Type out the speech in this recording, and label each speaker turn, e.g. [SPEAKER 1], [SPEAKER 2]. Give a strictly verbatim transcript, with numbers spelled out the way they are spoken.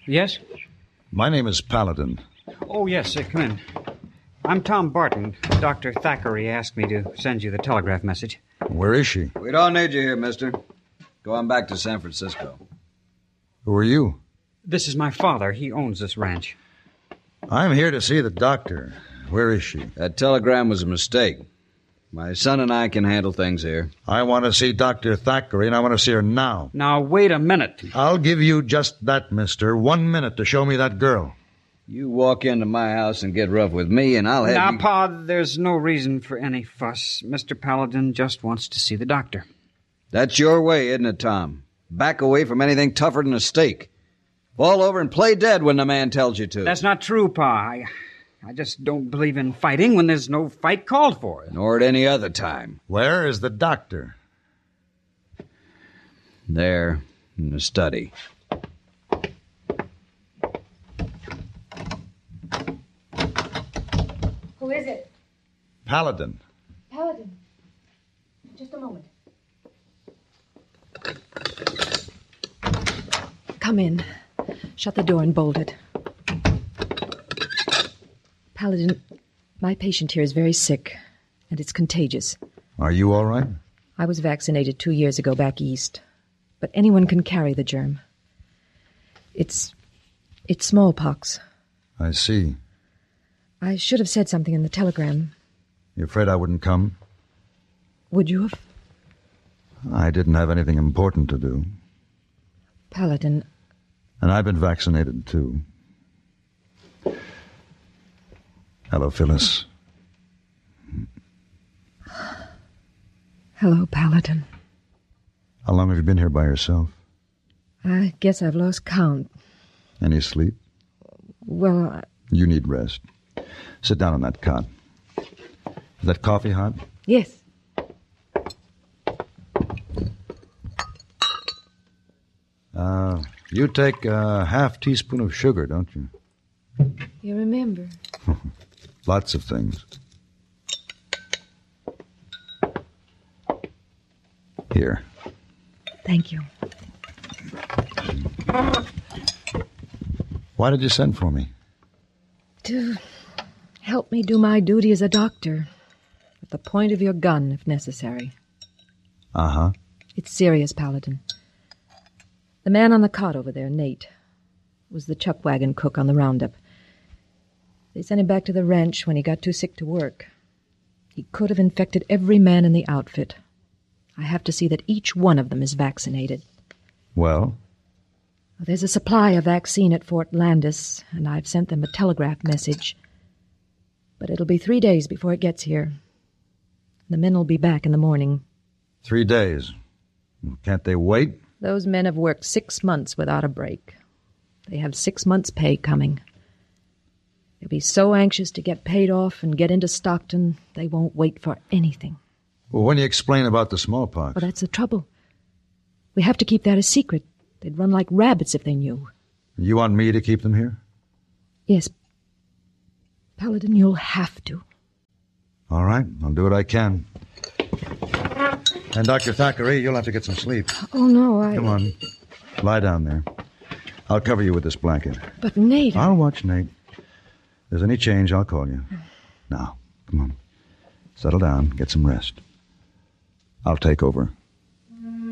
[SPEAKER 1] Yes?
[SPEAKER 2] My name is Paladin.
[SPEAKER 1] Oh, yes, uh, come in. I'm Tom Barton. Doctor Thackeray asked me to send you the telegraph message.
[SPEAKER 2] Where is she?
[SPEAKER 3] We don't need you here, mister. Go on back to San Francisco.
[SPEAKER 2] Who are you?
[SPEAKER 1] This is my father. He owns this ranch.
[SPEAKER 2] I'm here to see the doctor. Where is she?
[SPEAKER 3] That telegram was a mistake. My son and I can handle things here.
[SPEAKER 2] I want to see Doctor Thackeray, and I want to see her now.
[SPEAKER 1] Now, wait a minute.
[SPEAKER 2] I'll give you just that, mister. One minute to show me that girl.
[SPEAKER 3] You walk into my house and get rough with me, and I'll have
[SPEAKER 1] now,
[SPEAKER 3] you...
[SPEAKER 1] Pa, there's no reason for any fuss. Mister Paladin just wants to see the doctor.
[SPEAKER 3] That's your way, isn't it, Tom? Back away from anything tougher than a steak. Fall over and play dead when the man tells you to.
[SPEAKER 1] That's not true, Pa. I, I just don't believe in fighting when there's no fight called for.
[SPEAKER 3] Nor at any other time.
[SPEAKER 2] Where is the doctor?
[SPEAKER 3] There, in the study.
[SPEAKER 4] Who is it?
[SPEAKER 2] Paladin.
[SPEAKER 4] Paladin. Just a moment. Come in. Shut the door and bolt it. Paladin, my patient here is very sick, and it's contagious.
[SPEAKER 2] Are you all right?
[SPEAKER 4] I was vaccinated two years ago back east, but anyone can carry the germ. It's... it's smallpox.
[SPEAKER 2] I see.
[SPEAKER 4] I should have said something in the telegram.
[SPEAKER 2] You afraid I wouldn't come?
[SPEAKER 4] Would you have?
[SPEAKER 2] I didn't have anything important to do.
[SPEAKER 4] Paladin...
[SPEAKER 2] And I've been vaccinated, too. Hello, Phyllis.
[SPEAKER 4] Hello, Paladin.
[SPEAKER 2] How long have you been here by yourself?
[SPEAKER 4] I guess I've lost count.
[SPEAKER 2] Any sleep?
[SPEAKER 4] Well, I...
[SPEAKER 2] You need rest. Sit down on that cot. Is that coffee hot?
[SPEAKER 4] Yes.
[SPEAKER 2] Uh, you take a half teaspoon of sugar, don't you?
[SPEAKER 4] You remember?
[SPEAKER 2] Lots of things. Here.
[SPEAKER 4] Thank you.
[SPEAKER 2] Why did you send for me?
[SPEAKER 4] To help me do my duty as a doctor. At the point of your gun, if necessary.
[SPEAKER 2] Uh-huh.
[SPEAKER 4] It's serious, Paladin. The man on the cot over there, Nate, was the chuck wagon cook on the roundup. They sent him back to the ranch when he got too sick to work. He could have infected every man in the outfit. I have to see that each one of them is vaccinated.
[SPEAKER 2] Well?
[SPEAKER 4] There's a supply of vaccine at Fort Landis, and I've sent them a telegraph message. But it'll be three days before it gets here. The men will be back in the morning.
[SPEAKER 2] Three days. Can't they wait?
[SPEAKER 4] Those men have worked six months without a break. They have six months' pay coming. They'll be so anxious to get paid off and get into Stockton, they won't wait for anything.
[SPEAKER 2] Well, when you explain about the smallpox...
[SPEAKER 4] Well, that's the trouble. We have to keep that a secret. They'd run like rabbits if they knew.
[SPEAKER 2] You want me to keep them here?
[SPEAKER 4] Yes. Paladin, you'll have to.
[SPEAKER 2] All right, I'll do what I can. And Doctor Thackeray, you'll have to get some sleep.
[SPEAKER 4] Oh, no, I...
[SPEAKER 2] Come on. Lie down there. I'll cover you with this blanket.
[SPEAKER 4] But Nate...
[SPEAKER 2] I'll watch Nate. If there's any change, I'll call you. Now, come on. Settle down. Get some rest. I'll take over.